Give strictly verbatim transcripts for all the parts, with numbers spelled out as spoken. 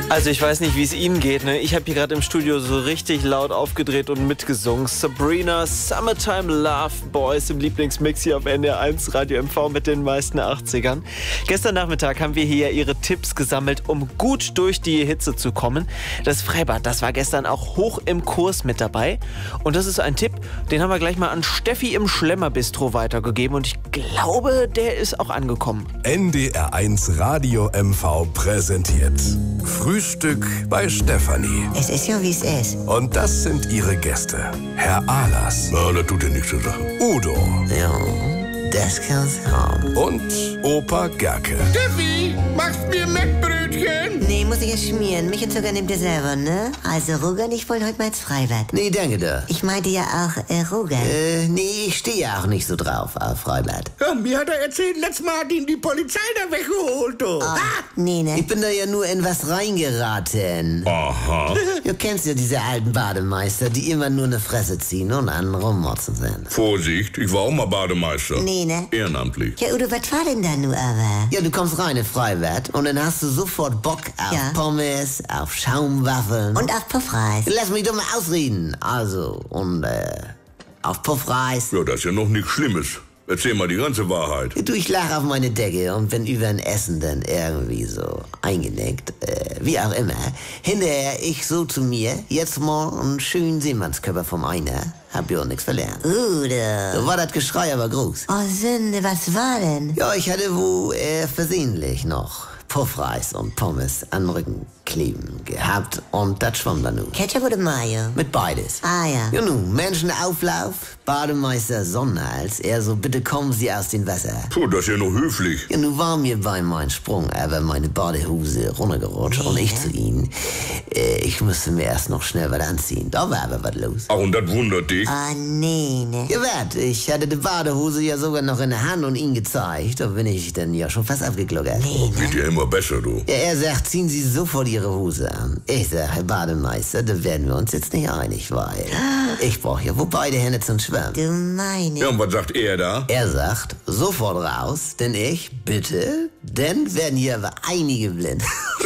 Also ich weiß nicht, wie es Ihnen geht, ne? Ich habe hier gerade im Studio so richtig laut aufgedreht und mitgesungen. Sabrina, Summertime Love Boys im Lieblingsmix hier auf N D R eins Radio M V mit den meisten achtzigern. Gestern Nachmittag haben wir hier Ihre Tipps gesammelt, um gut durch die Hitze zu kommen. Das Freibad, das war gestern auch hoch im Kurs mit dabei. Und das ist ein Tipp, den haben wir gleich mal an Steffi im Schlemmerbistro weitergegeben. Und ich glaube, der ist auch angekommen. N D R eins Radio M V präsentiert Frühstück bei Stefanie. Es ist ja, wie es ist. Und das sind ihre Gäste. Herr Ahlers. Na, das tut ja nichts zur Sache. Udo. Ja, das kann's haben. Und Opa Gerke. Steffi, machst mir Mettbrötchen? Nee, muss ich es schmieren. Mich und Zucker nimmt ihr selber, ne? Also, Roger, ich wollte heute mal ins Freibad. Nee, danke da. Ich meinte ja auch, äh, Roger. Äh, nee, ich stehe ja auch nicht so drauf auf Freibad. Ja, mir hat er erzählt, letztes Mal hat ihn die Polizei da weggeholt, du. Oh, Ah. nee, ne? Ich bin da ja nur in was reingeraten. Aha. Du kennst ja diese alten Bademeister, die immer nur eine Fresse ziehen und an rummotzen sind. Vorsicht, ich war auch mal Bademeister. Nee, ne? Ehrenamtlich. Ja, Udo, was war denn da nur aber? Ja, du kommst rein in Freibad und dann hast du sofort Bock auf Ja. Pommes, auf Schaumwaffeln. Und auf Puffreis. Lass mich doch mal ausreden. Also, und äh, auf Puffreis. Ja, das ist ja noch nichts Schlimmes. Erzähl mal die ganze Wahrheit. Du, ich lach auf meine Decke und bin über ein Essen dann irgendwie so eingenickt, äh, wie auch immer. Hinterher ich so zu mir, jetzt mal einen schönen Seemannskörper vom Einer, hab ja auch nichts verlernt. Udo. So war das Geschrei aber groß. Oh, Sünde, was war denn? Ja, ich hatte wo äh, versehentlich noch Puffreis und Pommes an den Rücken kleben gehabt und das schwamm dann nun. Ketchup oder Mayo? Mit beides. Ah, ja. Ja nun, Menschenauflauf, Bademeister Sonnenhals, er so, bitte kommen Sie aus dem Wasser. Puh, das ist ja noch höflich. Ja, nun war mir bei meinem Sprung aber meine Badehose runtergerutscht und ich zu Ihnen. Äh, ich musste mir erst noch schnell was anziehen. Da war aber was los. Ach, und das wundert dich? Ah, nee, ne? Ja, wart, ich hatte die Badehose ja sogar noch in der Hand und ihn gezeigt. Da bin ich dann ja schon fast abgegluckert. Nee, ne? Wird ja immer besser, du. Ja, er sagt, ziehen Sie sofort Ihre Hose an. Ich sag, Herr Bademeister, da werden wir uns jetzt nicht einig, weil ich brauche ja wo beide Hände zum Schwimmen. Du meine. Ja, und was sagt er da? Er sagt, sofort raus, denn ich, bitte, denn werden hier aber einige blind.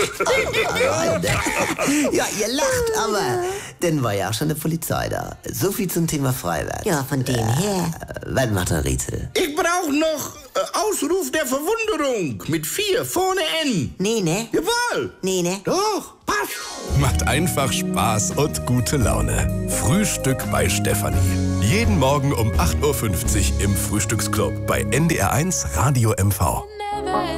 Ja, ihr lacht, aber dann war ja auch schon die Polizei da. So viel zum Thema Freibad. Ja, von dem her. Äh, was macht der Rätsel? Ich brauch noch äh, Ausruf der Verwunderung mit vier vorne N. Nee, ne? Jawohl. Nee, ne? Doch, passt. Macht einfach Spaß und gute Laune. Frühstück bei Stefanie. Jeden Morgen um acht Uhr fünfzig im Frühstücksclub bei N D R eins Radio M V.